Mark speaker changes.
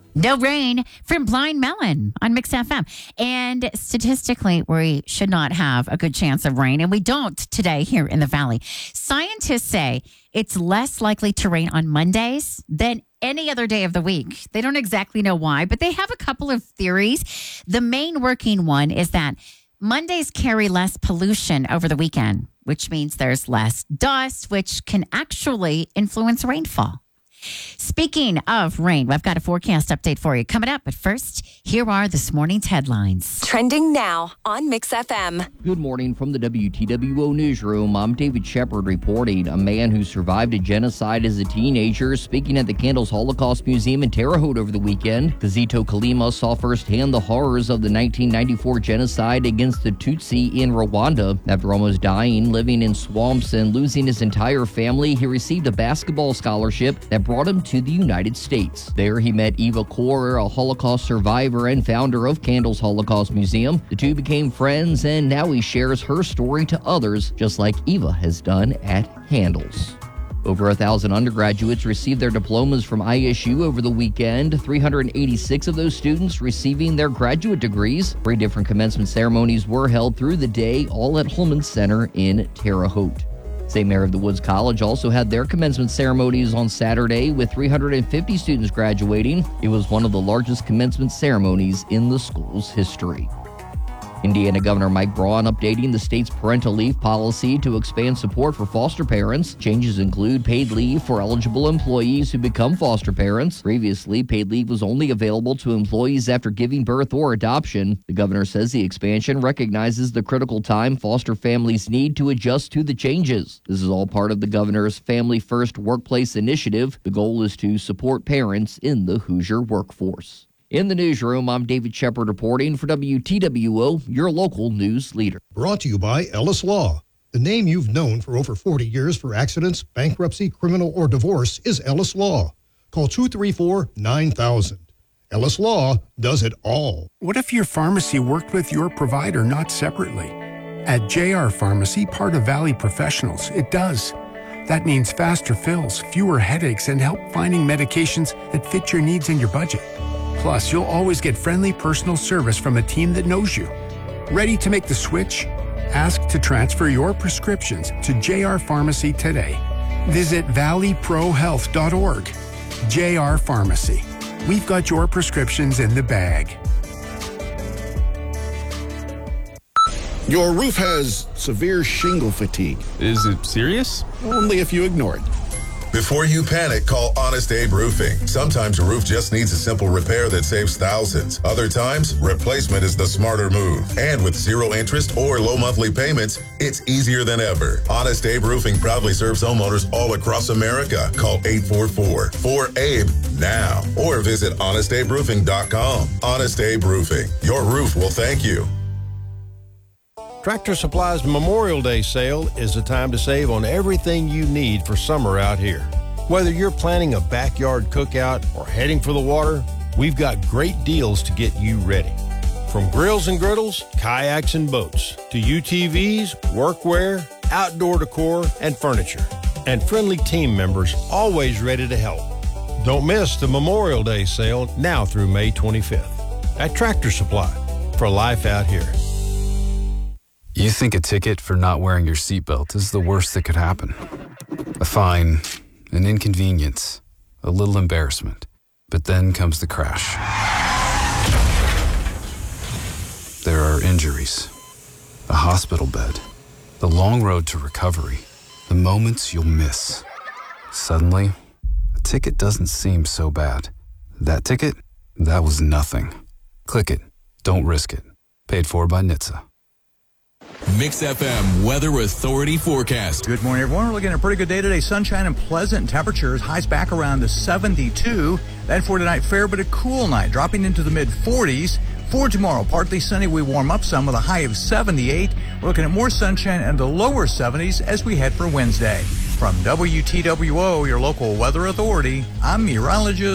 Speaker 1: No rain from Blind Melon on Mix FM. And statistically, we should not have a good chance of rain, and we don't today here in the Valley. Scientists say it's less likely to rain on Mondays than any other day of the week. They don't exactly know why, but they have a couple of theories. The main working one is that Mondays carry less pollution over the weekend, which means there's less dust, which can actually influence rainfall. Speaking of rain, I've got a forecast update for you coming up. But first, here are this morning's headlines.
Speaker 2: Trending now on Mix FM.
Speaker 3: Good morning from the WTWO newsroom. I'm David Shepard reporting. A man who survived a genocide as a teenager speaking at the Candles Holocaust Museum in Terre Haute over the weekend. Kizito Kalima saw firsthand the horrors of the 1994 genocide against the Tutsi in Rwanda. After almost dying, living in swamps, and losing his entire family, he received a basketball scholarship that brought him to the United States. There he met Eva Kor, a Holocaust survivor and founder of Candles Holocaust Museum. The two became friends, and now he shares her story to others, just like Eva has done at Candles. Over 1,000 undergraduates received their diplomas from ISU over the weekend, 386 of those students receiving their graduate degrees. 3 different commencement ceremonies were held through the day, all at Holman Center in Terre Haute. St. Mary of the Woods College also had their commencement ceremonies on Saturday with 350 students graduating. It was one of the largest commencement ceremonies in the school's history. Indiana Governor Mike Braun updating the state's parental leave policy to expand support for foster parents. Changes include paid leave for eligible employees who become foster parents. Previously, paid leave was only available to employees after giving birth or adoption. The governor says the expansion recognizes the critical time foster families need to adjust to the changes. This is all part of the governor's Family First Workplace Initiative. The goal is to support parents in the Hoosier workforce. In the newsroom, I'm David Shepard reporting for WTWO, your local news leader.
Speaker 4: Brought to you by Ellis Law. The name you've known for over 40 years for accidents, bankruptcy, criminal, or divorce is Ellis Law. Call 234-9000. Ellis Law does it all.
Speaker 5: What if your pharmacy worked with your provider, not separately? At JR Pharmacy, part of Valley Professionals, it does. That means faster fills, fewer headaches, and help finding medications that fit your needs and your budget. Plus, you'll always get friendly personal service from a team that knows you. Ready to make the switch? Ask to transfer your prescriptions to JR Pharmacy today. Visit valleyprohealth.org. JR Pharmacy. We've got your prescriptions in the bag.
Speaker 6: Your roof has severe shingle fatigue.
Speaker 7: Is it serious?
Speaker 6: Only if you ignore it.
Speaker 8: Before you panic, call Honest Abe Roofing. Sometimes a roof just needs a simple repair that saves thousands. Other times, replacement is the smarter move. And with 0 interest or low monthly payments, it's easier than ever. Honest Abe Roofing proudly serves homeowners all across America. Call 844-4ABE now or visit honestaberoofing.com. Honest Abe Roofing. Your roof will thank you.
Speaker 9: Tractor Supply's Memorial Day sale is the time to save on everything you need for summer out here. Whether you're planning a backyard cookout or heading for the water, we've got great deals to get you ready. From grills and griddles, kayaks and boats, to UTVs, workwear, outdoor decor, and furniture. And friendly team members always ready to help. Don't miss the Memorial Day sale now through May 25th at Tractor Supply, for life out here.
Speaker 7: You think a ticket for not wearing your seatbelt is the worst that could happen. A fine, an inconvenience, a little embarrassment. But then comes the crash. There are injuries, a hospital bed, the long road to recovery, the moments you'll miss. Suddenly, a ticket doesn't seem so bad. That ticket? That was nothing. Click it. Don't risk it. Paid for by NHTSA.
Speaker 10: Mix FM Weather Authority forecast.
Speaker 11: Good morning, everyone. We're looking at a pretty good day today. Sunshine and pleasant temperatures. Highs back around the 72. Then for tonight, fair but a cool night, dropping into the mid-40s. For tomorrow, partly sunny. We warm up some with a high of 78. We're looking at more sunshine and the lower 70s as we head for Wednesday. From WTWO, your local weather authority, I'm meteorologist